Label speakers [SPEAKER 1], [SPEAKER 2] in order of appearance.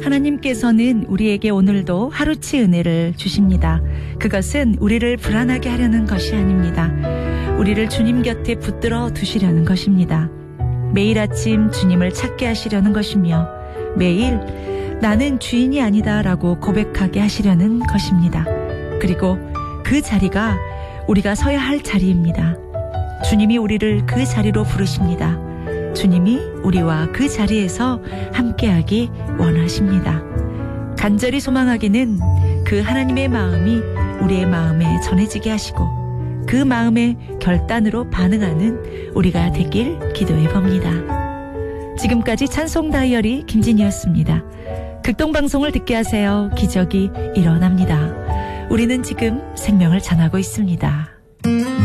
[SPEAKER 1] 하나님께서는 우리에게 오늘도 하루치 은혜를 주십니다. 그것은 우리를 불안하게 하려는 것이 아닙니다. 우리를 주님 곁에 붙들어 두시려는 것입니다. 매일 아침 주님을 찾게 하시려는 것이며 매일 나는 주인이 아니다 라고 고백하게 하시려는 것입니다. 그리고 그 자리가 우리가 서야 할 자리입니다. 주님이 우리를 그 자리로 부르십니다. 주님이 우리와 그 자리에서 함께하기 원하십니다. 간절히 소망하기는 그 하나님의 마음이 우리의 마음에 전해지게 하시고 그 마음의 결단으로 반응하는 우리가 되길 기도해 봅니다. 지금까지 찬송 다이어리 김진이었습니다. 극동방송을 듣게 하세요. 기적이 일어납니다. 우리는 지금 생명을 전하고 있습니다.